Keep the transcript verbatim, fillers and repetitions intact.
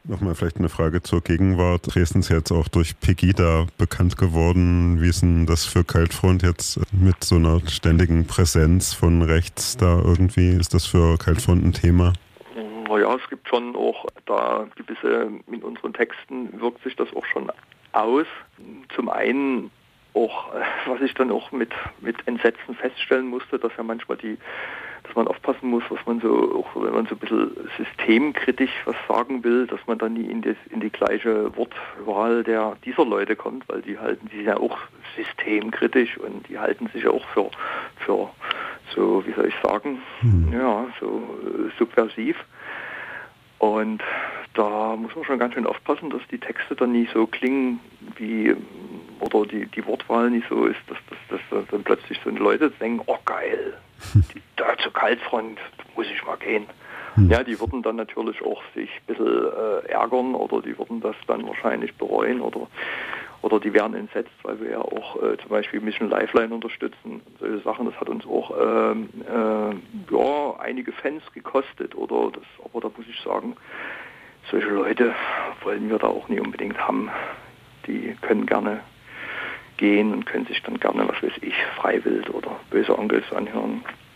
Nochmal vielleicht eine Frage zur Gegenwart. Dresden ist jetzt auch durch Pegida bekannt geworden. Wie ist denn das für Kaltfront jetzt mit so einer ständigen Präsenz von rechts da irgendwie? Ist das für Kaltfront ein Thema? Naja, es gibt schon auch da gewisse, in unseren Texten wirkt sich das auch schon aus. Zum einen auch, was ich dann auch mit, mit Entsetzen feststellen musste, dass ja manchmal die, dass man aufpassen muss, was man so, auch wenn man so ein bisschen systemkritisch was sagen will, dass man dann nie in die, in die gleiche Wortwahl der, dieser Leute kommt, weil die halten, die sind ja auch systemkritisch und die halten sich ja auch für, für so, wie soll ich sagen, hm. ja, so äh, subversiv. Und da muss man schon ganz schön aufpassen, dass die Texte dann nie so klingen wie, oder die, die Wortwahl nicht so ist, dass, dass, dass dann plötzlich so Leute denken, oh geil, die, da zur Kaltfront muss ich mal gehen. Hm. Ja, die würden dann natürlich auch sich ein bisschen äh, ärgern oder die würden das dann wahrscheinlich bereuen oder oder die wären entsetzt, weil wir ja auch äh, zum Beispiel Mission Lifeline unterstützen. Solche Sachen, das hat uns auch ähm, äh, ja, einige Fans gekostet. Oder das, aber da muss ich sagen, solche Leute wollen wir da auch nie unbedingt haben. Die können gerne gehen und können sich dann gerne, was weiß ich, Freiwild oder Böse Onkels anhören.